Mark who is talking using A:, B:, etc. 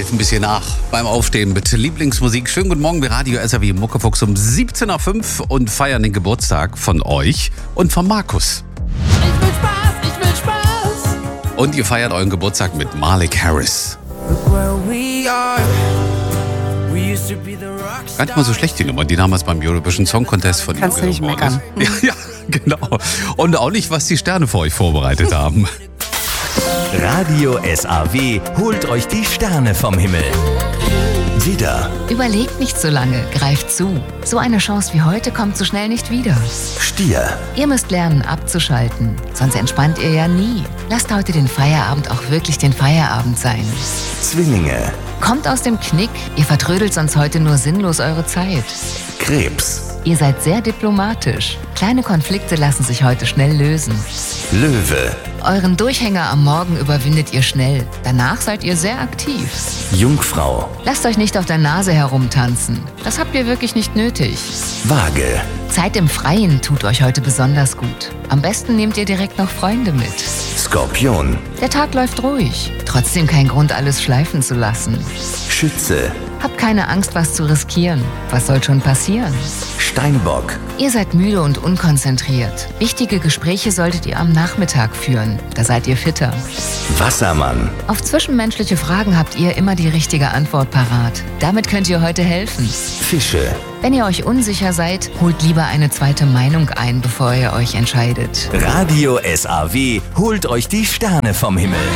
A: helfen ein bisschen nach beim Aufstehen mit Lieblingsmusik. Schönen guten Morgen, wir Radio SAW Muckefuchs um 17.05 Uhr und feiern den Geburtstag von euch und von Markus.
B: Ich will Spaß, ich will Spaß.
A: Und ihr feiert euren Geburtstag mit Malik Harris. Gar nicht mal so schlecht, die Nummer, die damals beim Eurovision Song Contest von
C: Kannst du nicht meckern.
A: Ja, genau. Und auch nicht, was die Sterne für euch vorbereitet haben.
D: Radio SAW holt euch die Sterne vom Himmel. Widder,
E: Überlegt nicht so lange, greift zu. So eine Chance wie heute kommt so schnell nicht wieder.
D: Stier,
E: Ihr müsst lernen abzuschalten, sonst entspannt ihr ja nie. Lasst heute den Feierabend auch wirklich den Feierabend sein.
D: Zwillinge,
E: Kommt aus dem Knick, ihr vertrödelt sonst heute nur sinnlos eure Zeit.
D: Krebs,
E: Ihr seid sehr diplomatisch. Kleine Konflikte lassen sich heute schnell lösen.
D: Löwe,
E: Euren Durchhänger am Morgen überwindet ihr schnell. Danach seid ihr sehr aktiv.
D: Jungfrau,
E: Lasst euch nicht auf der Nase herumtanzen. Das habt ihr wirklich nicht nötig.
D: Waage,
E: Zeit im Freien tut euch heute besonders gut. Am besten nehmt ihr direkt noch Freunde mit.
D: Skorpion,
E: Der Tag läuft ruhig. Trotzdem kein Grund, alles schleifen zu lassen.
D: Schütze,
E: Habt keine Angst, was zu riskieren. Was soll schon passieren?
D: Steinbock,
E: Ihr seid müde und unkonzentriert. Wichtige Gespräche solltet ihr am Nachmittag führen. Da seid ihr fitter.
D: Wassermann,
E: Auf zwischenmenschliche Fragen habt ihr immer die richtige Antwort parat. Damit könnt ihr heute helfen.
D: Fische,
E: Wenn ihr euch unsicher seid, holt lieber eine zweite Meinung ein, bevor ihr euch entscheidet.
D: Radio SAW holt euch die Sterne vom Himmel.